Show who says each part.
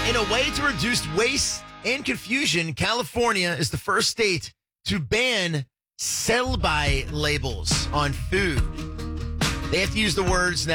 Speaker 1: In a way to reduce waste and confusion, California is the first state to ban sell-by labels on food. They have to use the words